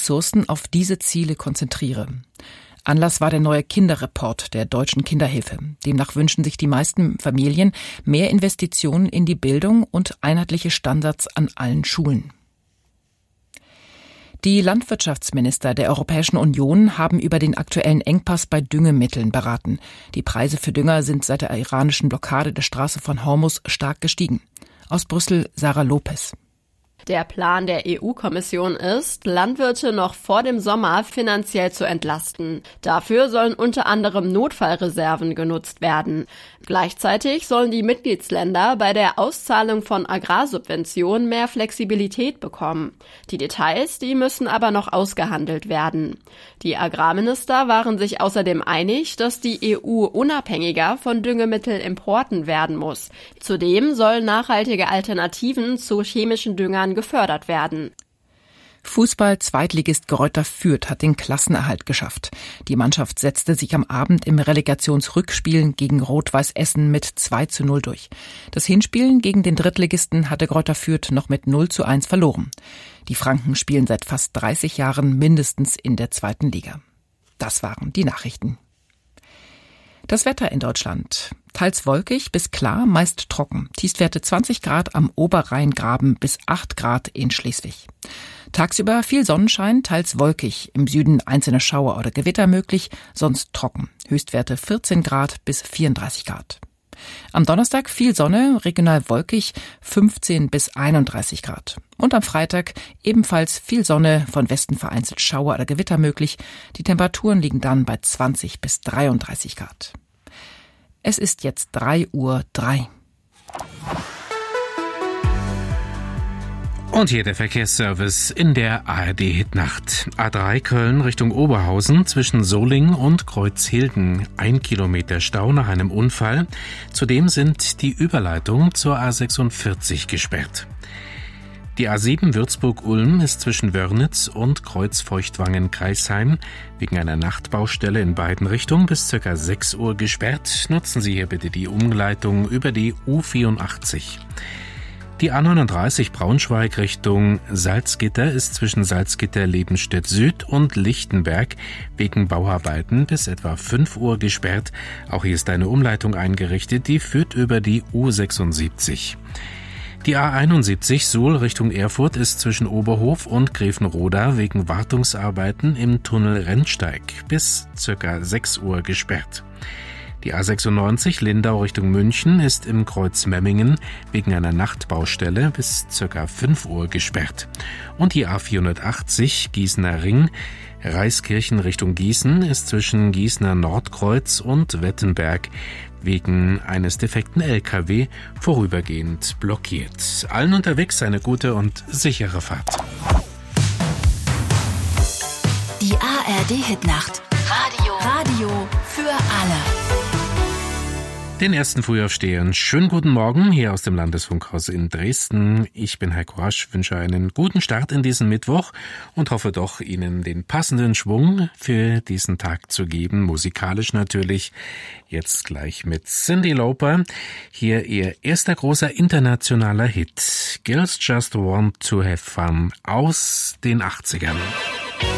Ressourcen auf diese Ziele konzentriere. Anlass war der neue Kinderreport der Deutschen Kinderhilfe. Demnach wünschen sich die meisten Familien mehr Investitionen in die Bildung und einheitliche Standards an allen Schulen. Die Landwirtschaftsminister der Europäischen Union haben über den aktuellen Engpass bei Düngemitteln beraten. Die Preise für Dünger sind seit der iranischen Blockade der Straße von Hormuz stark gestiegen. Aus Brüssel Sarah Lopez. Der Plan der EU-Kommission ist, Landwirte noch vor dem Sommer finanziell zu entlasten. Dafür sollen unter anderem Notfallreserven genutzt werden. Gleichzeitig sollen die Mitgliedsländer bei der Auszahlung von Agrarsubventionen mehr Flexibilität bekommen. Die Details, die müssen aber noch ausgehandelt werden. Die Agrarminister waren sich außerdem einig, dass die EU unabhängiger von Düngemittelimporten werden muss. Zudem sollen nachhaltige Alternativen zu chemischen Düngern gefördert werden. Fußball-Zweitligist Greuther Fürth hat den Klassenerhalt geschafft. Die Mannschaft setzte sich am Abend im Relegationsrückspiel gegen Rot-Weiß Essen mit 2:0 durch. Das Hinspiel gegen den Drittligisten hatte Greuther Fürth noch mit 0:1 verloren. Die Franken spielen seit fast 30 Jahren mindestens in der 2. Liga. Das waren die Nachrichten. Das Wetter in Deutschland. Teils wolkig bis klar, meist trocken. Tiefstwerte 20 Grad am Oberrheingraben bis 8 Grad in Schleswig. Tagsüber viel Sonnenschein, teils wolkig. Im Süden einzelne Schauer oder Gewitter möglich, sonst trocken. Höchstwerte 14 Grad bis 34 Grad. Am Donnerstag viel Sonne, regional wolkig, 15 bis 31 Grad. Und am Freitag ebenfalls viel Sonne, von Westen vereinzelt Schauer oder Gewitter möglich. Die Temperaturen liegen dann bei 20 bis 33 Grad. Es ist jetzt 3:03 Uhr. Und hier der Verkehrsservice in der ARD-Hitnacht. A3 Köln Richtung Oberhausen zwischen Solingen und Kreuzhilden. 1 Kilometer Stau nach einem Unfall. Zudem sind die Überleitungen zur A46 gesperrt. Die A7 Würzburg-Ulm ist zwischen Wörnitz und Kreuzfeuchtwangen-Kreisheim wegen einer Nachtbaustelle in beiden Richtungen bis ca. 6 Uhr gesperrt. Nutzen Sie hier bitte die Umleitung über die U84. Die A39 Braunschweig Richtung Salzgitter ist zwischen Salzgitter-Lebenstedt Süd und Lichtenberg wegen Bauarbeiten bis etwa 5 Uhr gesperrt. Auch hier ist eine Umleitung eingerichtet, die führt über die U76. Die A71 Suhl Richtung Erfurt ist zwischen Oberhof und Grevenroda wegen Wartungsarbeiten im Tunnel Rennsteig bis ca. 6 Uhr gesperrt. Die A96 Lindau Richtung München ist im Kreuz Memmingen wegen einer Nachtbaustelle bis ca. 5 Uhr gesperrt. Und die A480 Gießener Ring Reiskirchen Richtung Gießen ist zwischen Gießener Nordkreuz und Wettenberg wegen eines defekten LKW vorübergehend blockiert. Allen unterwegs eine gute und sichere Fahrt. Die ARD-Hitnacht. Radio für alle. Den ersten Frühaufstehern schönen guten Morgen hier aus dem Landesfunkhaus in Dresden. Ich bin Heiko Rasch, wünsche einen guten Start in diesen Mittwoch und hoffe doch, Ihnen den passenden Schwung für diesen Tag zu geben, musikalisch natürlich. Jetzt gleich mit Cyndi Lauper. Hier ihr erster großer internationaler Hit, Girls Just Want to Have Fun aus den 80ern.